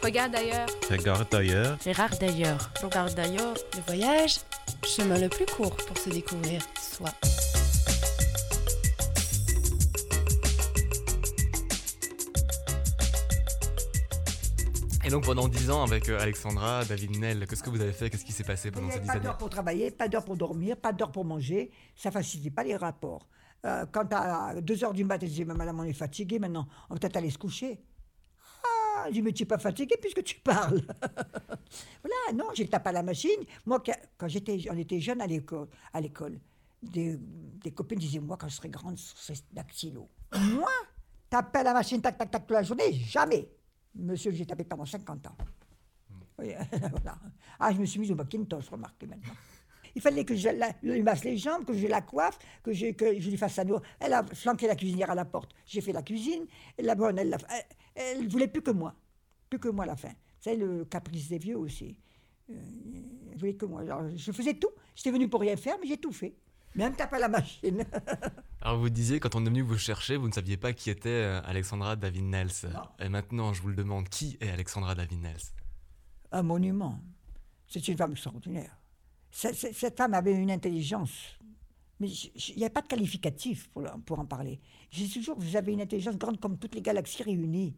Regarde ailleurs. Regarde ailleurs. Regarde d'ailleurs. Regarde ailleurs. Le voyage, chemin le plus court pour se découvrir soi. Et donc pendant 10 ans avec Alexandra, David Nel, qu'est-ce que vous avez fait? Qu'est-ce qui s'est passé pendant ces 10 Pas années? d'heure pour travailler, pas d'heure pour dormir, pas d'heure pour manger. Ça ne facilitait pas les rapports. Quand à 2h du matin, je disais, madame, on est fatigué maintenant, on va peut-être aller se coucher. Ah, je dis, mais tu n'es pas fatigué puisque tu parles. Voilà, non, je tape à la machine. Moi, quand on était jeunes à l'école, des copines disaient, moi, quand je serai grande, je serai dactylo. Moi, taper à la machine, tac, tac, tac, toute la journée, jamais. Monsieur, j'ai tapé pendant 50 ans. Oui, voilà. Ah, je me suis mise au Macintosh, remarquez maintenant. Il fallait que je lui masse les jambes, que je la coiffe, que je lui fasse sa nourriture. Elle a flanqué la cuisinière à la porte. J'ai fait la cuisine. Et la bonne, elle voulait plus que moi. Plus que moi à la fin. C'est le caprice des vieux aussi. Elle voulait que moi. Alors, je faisais tout. J'étais venue pour rien faire, mais j'ai tout fait. Même taper à la machine. Alors vous disiez, quand on est venu vous chercher, vous ne saviez pas qui était Alexandra David Nels. Non. Et maintenant, je vous le demande, qui est Alexandra David Nels? Un monument. C'est une femme extraordinaire. Cette femme avait une intelligence. Mais il n'y a pas de qualificatif pour en parler. Je dis toujours, vous avez une intelligence grande comme toutes les galaxies réunies.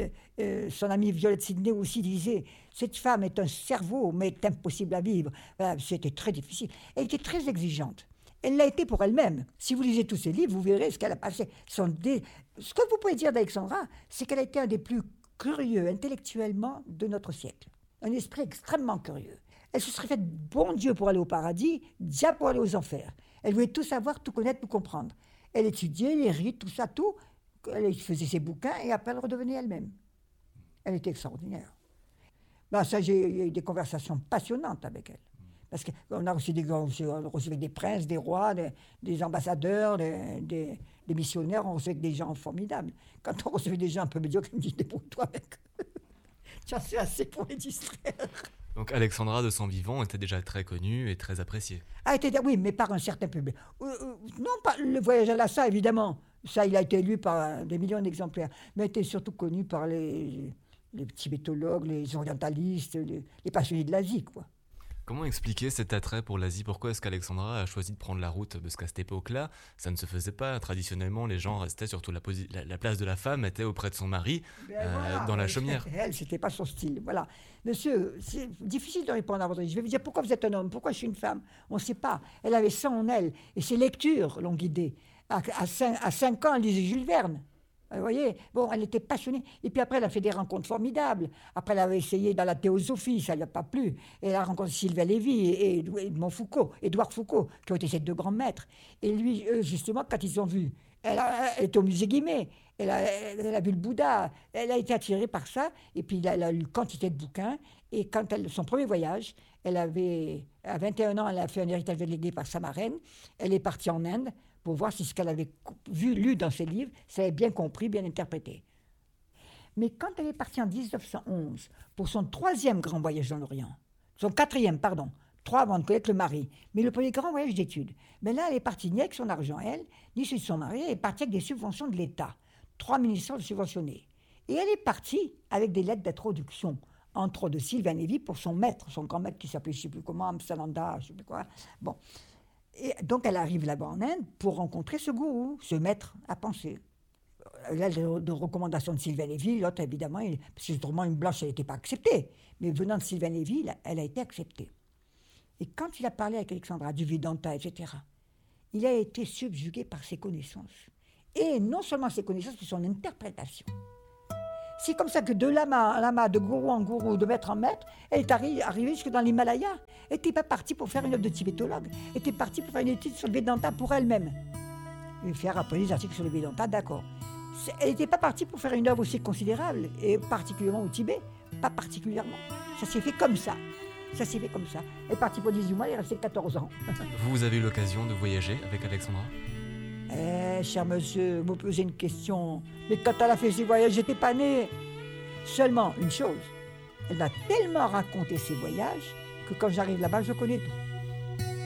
Son amie Violette Sidney aussi disait, cette femme est un cerveau, mais est impossible à vivre. C'était très difficile. Elle était très exigeante. Elle l'a été pour elle-même. Si vous lisez tous ses livres, vous verrez ce qu'elle a passé. Ce que vous pouvez dire d'Alexandra, c'est qu'elle a été un des plus curieux intellectuellement de notre siècle. Un esprit extrêmement curieux. Elle se serait faite bon Dieu pour aller au paradis, diable pour aller aux enfers. Elle voulait tout savoir, tout connaître, tout comprendre. Elle étudiait les rites, tout ça, tout. Elle faisait ses bouquins et après elle redevenait elle-même. Elle était extraordinaire. J'ai eu des conversations passionnantes avec elle. Parce qu'on a reçu des princes, des rois, des ambassadeurs, des missionnaires, on recevait des gens formidables. Quand on recevait des gens un peu médiocres, ils me disaient, débrouille-toi avec eux. Tu as fait assez pour les distraire. Donc Alexandra de son vivant était déjà très connue et très appréciée. Oui, mais par un certain public. Non, pas le voyage à Lhasa, évidemment. Ça, il a été lu par des millions d'exemplaires. Mais il était surtout connu par les tibétologues, les orientalistes, les passionnés de l'Asie, quoi. Comment expliquer cet attrait pour l'Asie? Pourquoi est-ce qu'Alexandra a choisi de prendre la route? Parce qu'à cette époque-là, ça ne se faisait pas. Traditionnellement, les gens restaient, surtout la place de la femme était auprès de son mari, dans la chaumière. Elle, c'était pas son style. Voilà. Monsieur, c'est difficile de répondre à votre question. Je vais vous dire, pourquoi vous êtes un homme? Pourquoi je suis une femme? On ne sait pas. Elle avait ça en elle. Et ses lectures l'ont guidée. À 5 ans, elle lisait Jules Verne. Vous voyez, bon, elle était passionnée. Et puis après, elle a fait des rencontres formidables. Après, elle avait essayé dans la théosophie, ça ne lui a pas plu. Et elle a rencontré Sylvain Lévy et Édouard Foucault, qui ont été ses deux grands maîtres. Et lui, justement, quand ils ont vu, elle est au musée Guimet, elle a vu le Bouddha, elle a été attirée par ça. Et puis, elle a lu quantité de bouquins. Et quand son premier voyage, à 21 ans, elle a fait un héritage de légué par sa marraine. Elle est partie en Inde pour voir si ce qu'elle avait lu dans ses livres, ça avait bien compris, bien interprété. Mais quand elle est partie en 1911 pour son 3e grand voyage dans l'Orient, son 4e, pardon, 3 avant de connaître le mari, mais le premier grand voyage d'études, mais là, elle est partie ni avec son argent, elle, ni celui de son mari, elle est partie avec des subventions de l'État, 3 ministères subventionnés. Et elle est partie avec des lettres d'introduction, entre autres de Sylvain Lévy pour son maître, son grand maître qui s'appelait je ne sais plus comment, Amsalanda, je ne sais plus quoi. Bon. Et donc elle arrive là-bas en Inde pour rencontrer ce gourou, ce maître à penser. Là, de recommandations de Sylvain Lévy, l'autre évidemment, parce que autrement une blanche, elle n'était pas acceptée. Mais venant de Sylvain Lévy, elle a été acceptée. Et quand il a parlé avec Alexandra du Vedanta, etc., il a été subjugué par ses connaissances. Et non seulement ses connaissances, mais son interprétation. C'est comme ça que de lama en lama, de gourou en gourou, de maître en maître, elle est arrivée jusque dans l'Himalaya. Elle n'était pas partie pour faire une œuvre de tibétologue. Elle était partie pour faire une étude sur le Vedanta pour elle-même. Et faire après des articles sur le Vedanta, d'accord. Elle n'était pas partie pour faire une œuvre aussi considérable, et particulièrement au Tibet. Pas particulièrement. Ça s'est fait comme ça. Ça s'est fait comme ça. Elle est partie pour 18 mois, elle est restée 14 ans. Vous avez eu l'occasion de voyager avec Alexandra? Cher monsieur, vous posez une question. Mais quand elle a fait ses voyages, j'étais pas née. Seulement une chose, elle m'a tellement raconté ses voyages que quand j'arrive là-bas, je connais tout.